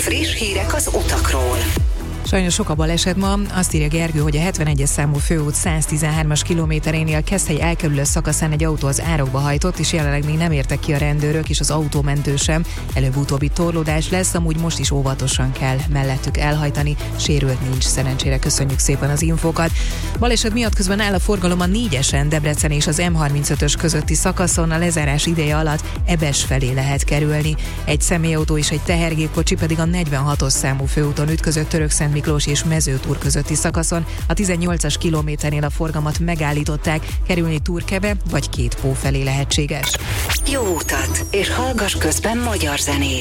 Friss hírek az utakról. Sajnos sok a baleset ma, azt írja Gergő, hogy a 71-es számú főút 113-as kilométerénél Keszthely elkerülő szakaszán egy autó az árokba hajtott, és jelenleg még nem értek ki a rendőrök és az autómentő sem. Előbb-utóbbi torlódás lesz, amúgy most is óvatosan kell mellettük elhajtani, sérült nincs, szerencsére. Köszönjük szépen az infókat. Baleset miatt közben áll a forgalom a 4-esen Debrecen és az M35-ös közötti szakaszon, a lezárás ideje alatt Ebes felé lehet kerülni. Egy személyautó és egy tehergépkocsi pedig a 46-os számú főúton ütközött Törökszent Miklós és Mezőtúr közötti szakaszon. A 18-as kilométernél a forgalmat megállították, kerülni Turkebe vagy Kétpó felé lehetséges. Jó utat, és hallgass közben magyar zenét.